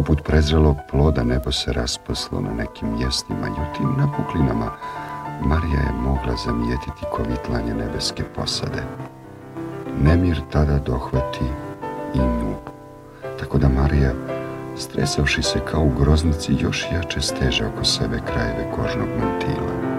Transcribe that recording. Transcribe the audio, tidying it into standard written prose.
Poput prezrelog ploda nebo se raspaslo na nekim mjestima i u tim napuklinama Marija je mogla zamijetiti kovitlanje nebeske posade. Nemir tada dohvati i nju, tako da Marija, stresavši se kao u groznici, još jače steže oko sebe krajeve kožnog mantila.